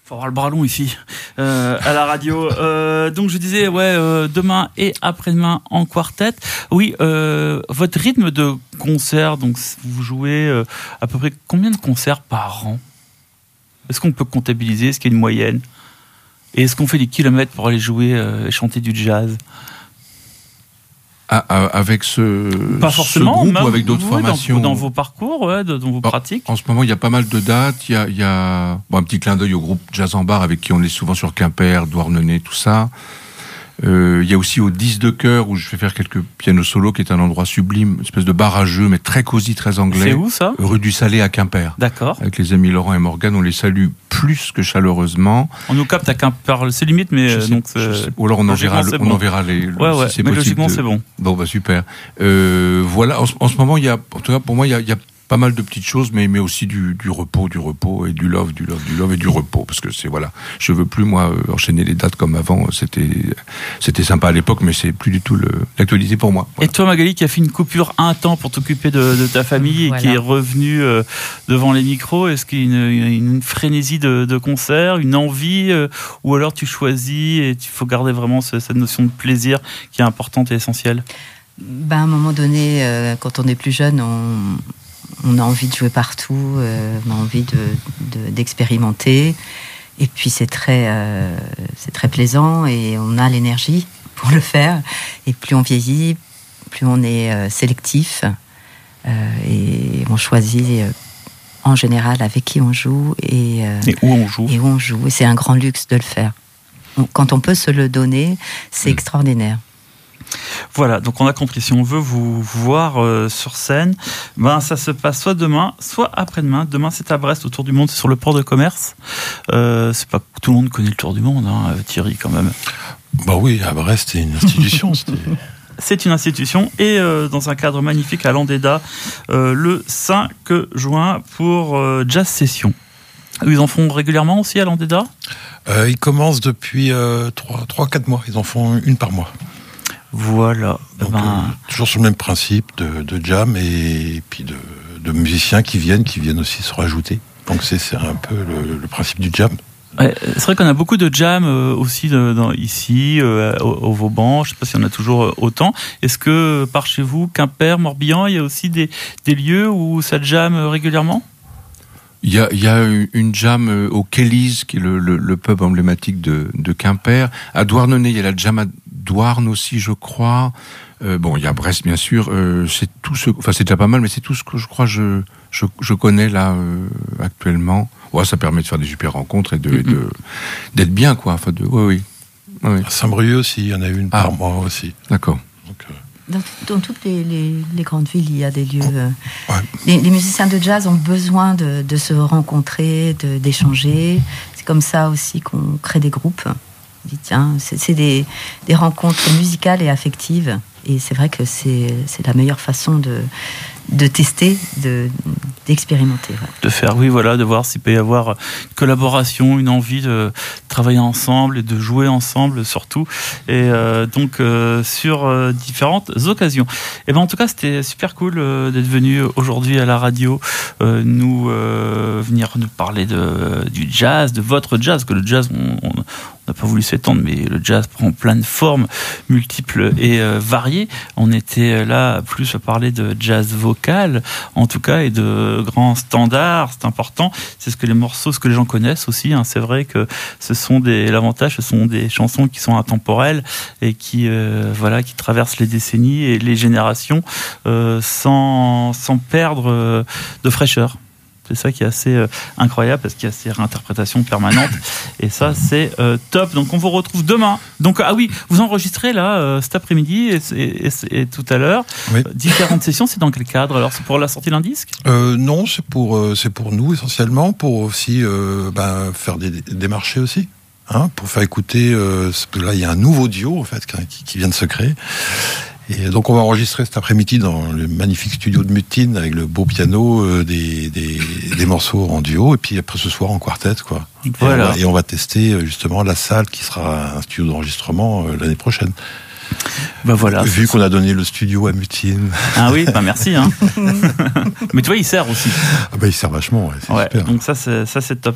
Faut avoir le bras long ici, à la radio. Donc je disais, demain et après-demain en quartet. Oui, votre rythme de concert, donc vous jouez à peu près combien de concerts par an ? Est-ce qu'on peut comptabiliser ? Est-ce qu'il y a une moyenne ? Et est-ce qu'on fait des kilomètres pour aller jouer et chanter du jazz ? Avec Pas forcément, ce groupe ou avec d'autres formations dans vos parcours, dans vos pratiques. En ce moment, il y a pas mal de dates. Il y a un petit clin d'œil au groupe Jazz en Bar avec qui on est souvent sur Quimper, Douarnenez, tout ça. Il y a aussi au 10 de Chœur où je vais faire quelques pianos solos, qui est un endroit sublime, une espèce de bar à jeu, mais très cosy, très anglais. C'est où ça ? Rue du Salé à Quimper. D'accord. Avec les amis Laurent et Morgane, on les salue plus que chaleureusement. On nous capte à Quimper, c'est limite, mais ou alors on enverra les. Ouais, si c'est mais logiquement c'est bon. Bon, bah super. Voilà, en ce moment, il y a, en tout cas pour moi, il y a pas mal de petites choses, mais aussi du repos et du love et du repos, parce que je veux plus moi enchaîner les dates comme avant. C'était sympa à l'époque, mais c'est plus du tout l'actualité pour moi. Voilà. Et toi, Magali, qui a fait une coupure un temps pour t'occuper de ta famille et qui est revenue devant les micros, est-ce qu'il y a une frénésie de concert, une envie, ou alors tu choisis et il faut garder vraiment cette notion de plaisir qui est importante et essentielle ? À un moment donné, quand on est plus jeune, on a envie de jouer partout, on a envie d'expérimenter. Et puis c'est très plaisant et on a l'énergie pour le faire. Et plus on vieillit, plus on est sélectif. Et on choisit en général avec qui on joue et où on joue. Et où on joue. Et c'est un grand luxe de le faire. Donc, quand on peut se le donner, c'est extraordinaire. Voilà, donc on a compris, si on veut vous voir sur scène, ça se passe soit demain, soit après-demain. Demain, c'est à Brest, au Tour du Monde, c'est sur le port de commerce. C'est pas tout le monde connaît le Tour du Monde, Thierry, quand même. Bah oui, à Brest, c'est une institution. C'est une institution, et dans un cadre magnifique à Landéda, le 5 juin pour Jazz Session. Ils en font régulièrement aussi à Landéda ? Ils commencent depuis 3-4 mois, ils en font une par mois. Voilà. Donc, toujours sur le même principe de jam et puis de musiciens qui viennent aussi se rajouter. Donc c'est un peu le principe du jam. Ouais, c'est vrai qu'on a beaucoup de jam aussi ici, au Vauban. Je ne sais pas s'il y en a toujours autant. Est-ce que par chez vous, Quimper, Morbihan, il y a aussi des lieux où ça jam régulièrement ? Il y a une jam au Kelly's, qui est le pub emblématique de Quimper. À Douarnenez, il y a la jam à Douarn aussi, je crois. Il y a Brest, bien sûr. C'est tout c'est déjà pas mal, mais c'est tout ce que je crois je connais là actuellement. Ouais, ça permet de faire des super rencontres et d'être bien, quoi. Enfin, oui. À Saint-Brieuc aussi, il y en a une par mois aussi. D'accord. Donc, dans toutes les grandes villes, il y a des lieux. Les musiciens de jazz ont besoin de se rencontrer, d'échanger. C'est comme ça aussi qu'on crée des groupes. On dit, tiens, c'est des rencontres musicales et affectives. Et c'est vrai que c'est la meilleure façon de tester, d'expérimenter. Voilà. De faire, de voir s'il peut y avoir une collaboration, une envie de travailler ensemble et de jouer ensemble surtout. Et donc sur différentes occasions. Et en tout cas, c'était super cool d'être venu aujourd'hui à la radio venir nous parler du jazz, de votre jazz, que le jazz, on n'a pas voulu s'étendre, mais le jazz prend plein de formes multiples et variées. On était là plus à parler de jazz vocal, en tout cas, et de grands standards. C'est important. C'est ce que les gens connaissent aussi. C'est vrai que l'avantage, ce sont des chansons qui sont intemporelles et qui traversent les décennies et les générations sans perdre de fraîcheur. C'est ça qui est assez incroyable, parce qu'il y a ces réinterprétations permanentes. Et ça, c'est top. Donc, on vous retrouve demain. Donc, vous enregistrez là cet après-midi et tout à l'heure. Oui. Différentes sessions, c'est dans quel cadre ? Alors, c'est pour la sortie d'un disque ? Non, c'est pour nous essentiellement, pour aussi faire des marchés aussi. Pour faire écouter, parce que là, il y a un nouveau duo en fait qui vient de se créer. Et donc on va enregistrer cet après-midi dans le magnifique studio de Mutine avec le beau piano, des morceaux en duo, et puis après ce soir en quartet, quoi. Voilà. Et on va tester justement la salle qui sera un studio d'enregistrement l'année prochaine. Voilà. Vu qu'on a donné le studio à Mutine. Ah oui, merci. Mais tu vois, il sert aussi. Il sert vachement, c'est super. Donc ça c'est top.